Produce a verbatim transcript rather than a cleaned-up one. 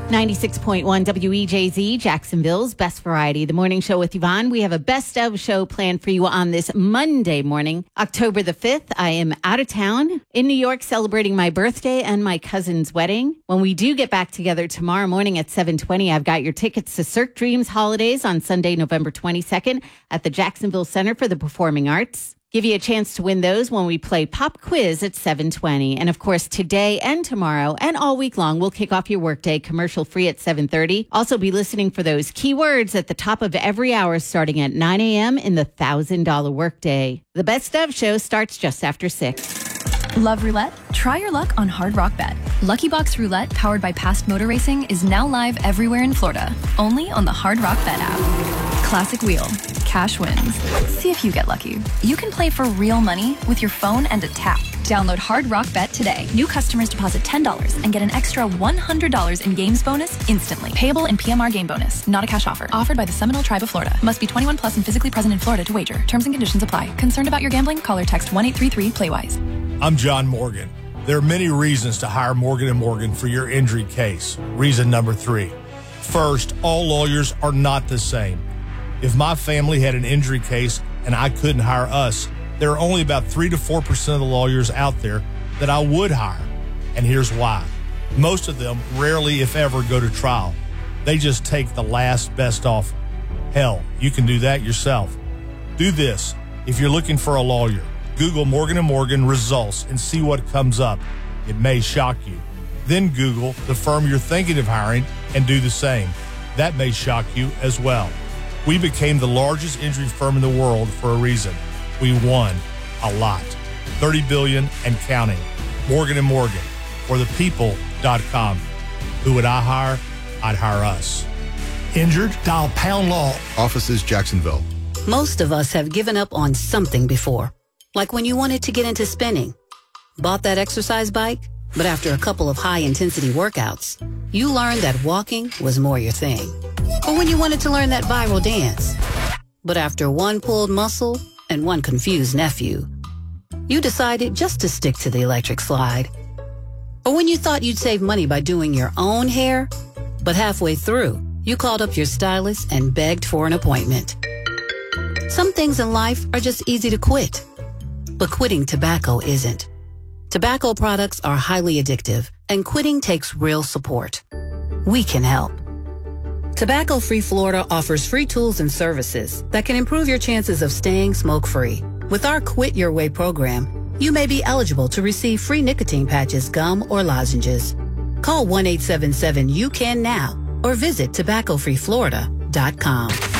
ninety-six point one W E J Z, Jacksonville's Best Variety, the morning show with Yvonne. We have a best of show planned for you on this Monday morning, October the fifth. I am out of town in New York celebrating my birthday and my cousin's wedding. When we do get back together tomorrow morning at seven twenty, I've got your tickets to Cirque Dreams Holidays on Sunday, November twenty-second at the Jacksonville Center for the Performing Arts. Give you a chance to win those when we play Pop Quiz at seven twenty. And of course, today and tomorrow and all week long, we'll kick off your workday commercial free at seven thirty. Also be listening for those keywords at the top of every hour starting at nine a.m. in the one thousand dollars workday. The Best of show starts just after six. Love roulette? Try your luck on Hard Rock Bet. Lucky Box Roulette, powered by Past Motor Racing, is now live everywhere in Florida, only on the Hard Rock Bet app. Classic wheel, cash wins. See if you get lucky. You can play for real money with your phone and a tap. Download Hard Rock Bet today. New customers deposit ten dollars and get an extra one hundred dollars in games bonus instantly. Payable in P M R game bonus. Not a cash offer. Offered by the Seminole Tribe of Florida. Must be twenty-one plus and physically present in Florida to wager. Terms and conditions apply. Concerned about your gambling? Call or text one eight three three play wise. I'm John Morgan. There are many reasons to hire Morgan and Morgan for your injury case. Reason number three. First, all lawyers are not the same. If my family had an injury case and I couldn't hire us, there are only about three to four percent of the lawyers out there that I would hire. And here's why. Most of them rarely, if ever, go to trial. They just take the last best offer. Hell, you can do that yourself. Do this. If you're looking for a lawyer, Google Morgan and Morgan results and see what comes up. It may shock you. Then Google the firm you're thinking of hiring and do the same. That may shock you as well. We became the largest injury firm in the world for a reason. We won a lot. thirty billion dollars and counting. Morgan and Morgan, or the people dot com. Who would I hire? I'd hire us. Injured? Dial Pound Law. Offices Jacksonville. Most of us have given up on something before. Like when you wanted to get into spinning. Bought that exercise bike, but after a couple of high-intensity workouts, you learned that walking was more your thing. Or when you wanted to learn that viral dance, but after one pulled muscle and one confused nephew, you decided just to stick to the electric slide. Or when you thought you'd save money by doing your own hair, but halfway through, you called up your stylist and begged for an appointment. Some things in life are just easy to quit, but quitting tobacco isn't. Tobacco products are highly addictive, and quitting takes real support. We can help. Tobacco Free Florida offers free tools and services that can improve your chances of staying smoke-free. With our Quit Your Way program, you may be eligible to receive free nicotine patches, gum, or lozenges. Call one eight seven seven, you can now or visit tobacco free florida dot com.